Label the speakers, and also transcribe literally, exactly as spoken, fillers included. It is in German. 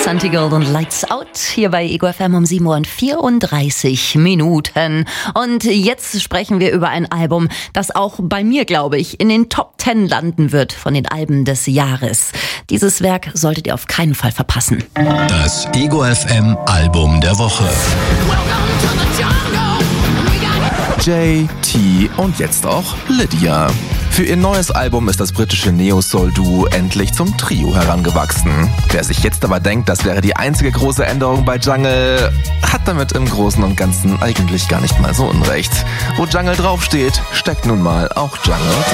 Speaker 1: Santigold und Lights Out hier bei Ego F M um sieben Uhr und vierunddreißig Minuten. Und jetzt sprechen wir über ein Album, das auch bei mir, glaube ich, in den Top Ten landen wird von den Alben des Jahres. Dieses Werk solltet ihr auf keinen Fall verpassen.
Speaker 2: Das Ego F M Album der Woche.
Speaker 3: Jay, T und jetzt auch Lydia. Für ihr neues Album ist das britische Neo-Soul-Duo endlich zum Trio herangewachsen. Wer sich jetzt aber denkt, das wäre die einzige große Änderung bei Jungle, hat damit im Großen und Ganzen eigentlich gar nicht mal so unrecht. Wo Jungle draufsteht, steckt nun mal auch Jungle